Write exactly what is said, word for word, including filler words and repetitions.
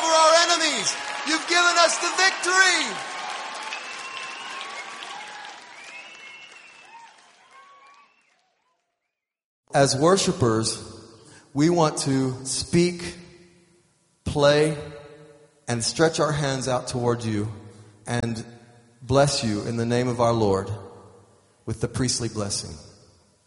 over our enemies. You've given us the victory. As worshipers, we want to speak, play, and stretch our hands out toward you and bless you in the name of our Lord with the priestly blessing.